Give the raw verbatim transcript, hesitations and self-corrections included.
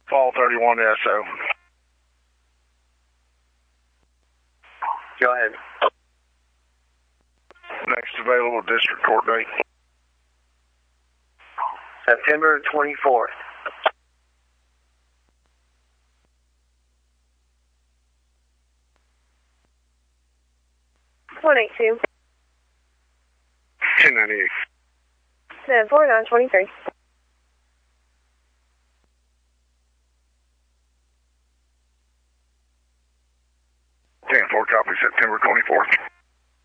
Fall thirty-one S O. Go ahead. Next available district court date. September twenty-fourth. one eight two. ten ninety-eight. seven four nine two three. ten four, copy, September twenty-fourth.